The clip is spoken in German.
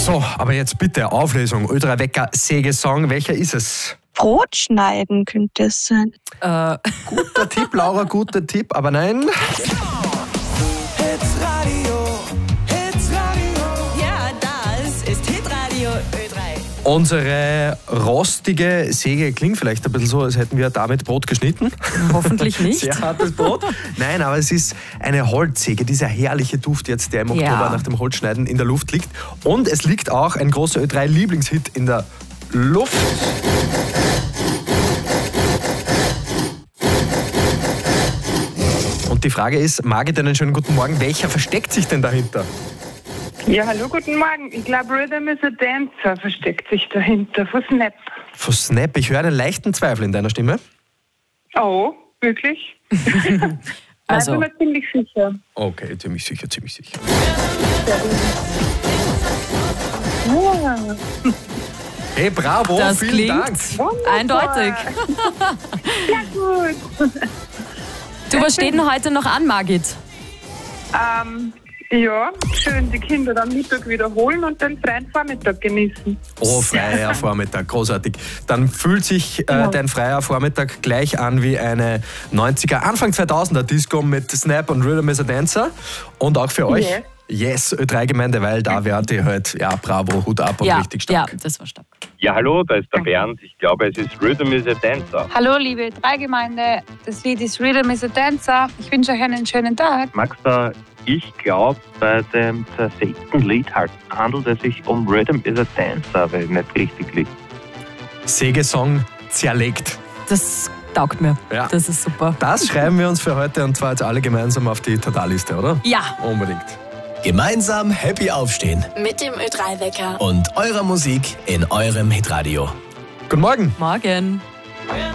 So, aber jetzt bitte Auflösung. Ö3 Wecker Sägesong, welcher ist es? Brot schneiden könnte es sein. Guter Tipp, Laura, guter Tipp, aber nein. Ja, das ist Hitradio Ö3. Unsere rostige Säge klingt vielleicht ein bisschen so, als hätten wir damit Brot geschnitten. Hoffentlich nicht. Sehr hartes Brot. Nein, aber es ist eine Holzsäge, dieser herrliche Duft jetzt, der im Oktober nach dem Holzschneiden in der Luft liegt. Und es liegt auch ein großer Ö3-Lieblingshit in der Luft. Und die Frage ist, Margit, einen schönen guten Morgen. Welcher versteckt sich denn dahinter? Ja, hallo, guten Morgen. Ich glaube, Rhythm is a Dancer versteckt sich dahinter. Von Snap. Von Snap. Ich höre einen leichten Zweifel in deiner Stimme. Oh, wirklich? Also. Ich bin mir ziemlich sicher. Okay, ziemlich sicher, ziemlich sicher. Ja. Hey, bravo, Das vielen klingt Dank. eindeutig. Ja, gut. Du, was steht denn heute noch an, Margit? Ja, schön die Kinder am Mittag wiederholen und den freien Vormittag genießen. Oh, freier Vormittag, großartig. Dann fühlt sich dein freier Vormittag gleich an wie eine 90er, Anfang 2000er Disco mit Snap und Rhythm is a Dancer. Und auch für euch, yes, Ö3-Gemeinde, weil da wärt ihr halt, ja, bravo, Hut ab und richtig stark. Ja, das war stark. Ja, hallo, da ist der Bernd. Ich glaube, es ist Rhythm is a Dancer. Hallo liebe Ö3-Gemeinde, das Lied ist Rhythm is a Dancer. Ich wünsche euch einen schönen Tag. Magda, ich glaube, bei dem zersägten Lied handelt es sich um Rhythm is a Dancer, weil nicht richtig liegt. Sägesong zerlegt. Das taugt mir. Ja. Das ist super. Das schreiben wir uns für heute und zwar jetzt alle gemeinsam auf die Totalliste, oder? Ja. Unbedingt. Gemeinsam happy aufstehen Mit dem Ö3-Wecker. und eurer Musik in eurem Hitradio. Guten Morgen. Morgen.